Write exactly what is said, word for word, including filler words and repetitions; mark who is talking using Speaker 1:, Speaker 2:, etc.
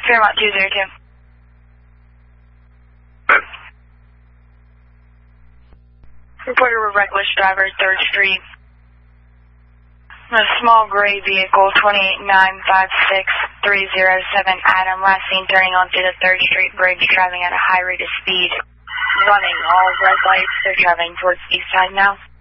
Speaker 1: Fairmont two zero two. Reporter with reckless driver, third Street. A small gray vehicle, twenty-eight nine five six three zero seven Adam, last seen turning onto the third Street Bridge, driving at a high rate of speed. Running all red lights, they're driving towards the east side now.